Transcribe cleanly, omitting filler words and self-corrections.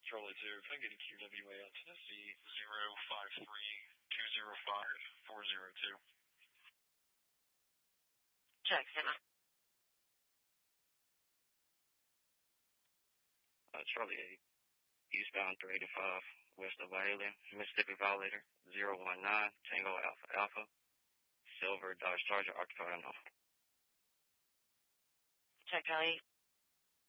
Charlie 2, can I get a QWA on Tennessee 053-205-402? Check, Hannah. Charlie 8, eastbound 385, west of Whaley, Mississippi Violator 019, Tango Alpha Alpha, Silver Dodge Charger, occupied unknown. Check, Charlie 8.